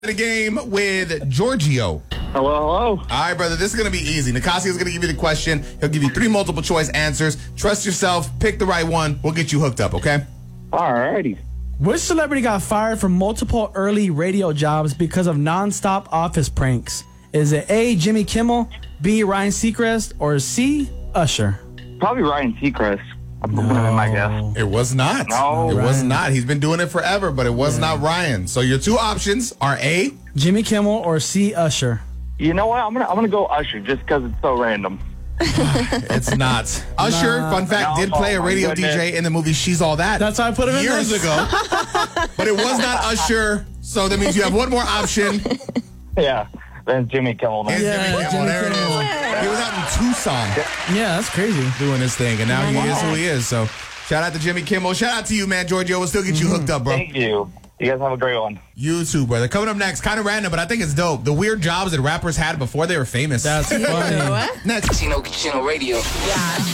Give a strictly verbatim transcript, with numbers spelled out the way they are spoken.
The game with Giorgio. Hello, hello. All right, brother, this is going to be easy. Nicasio is going to give you the question. He'll give you three multiple choice answers. Trust yourself. Pick the right one. We'll get you hooked up, okay? All righty. Which celebrity got fired from multiple early radio jobs because of nonstop office pranks? Is it A, Jimmy Kimmel, B, Ryan Seacrest, or C, Usher? Probably Ryan Seacrest. I'm no. my guess. It was not. No, it Ryan. was not. He's been doing it forever, but it was yeah. not Ryan. So your two options are A, Jimmy Kimmel, or C, Usher. You know what? I'm gonna I'm gonna go Usher just because it's so random. It's not. Usher, nah. fun fact, no, did play oh, a radio goodness. D J in the movie She's All That. That's why I put him in years this. ago. But it was not Usher. So that means you have one more option. Yeah. Then Jimmy Kimmel. It's yeah, Jimmy Kimmel. Jimmy There Kimmel. it is. He was out in Tucson. Yeah, that's crazy. Doing his thing, and now he wow. is who he is. So shout out to Jimmy Kimmel. Shout out to you, man. Giorgio will still get you hooked up, bro. Thank you. You guys have a great one. You too, brother. Coming up next, kind of random, but I think it's dope. The weird jobs that rappers had before they were famous. That's funny. What? Next. Chino Chino Radio. Yeah.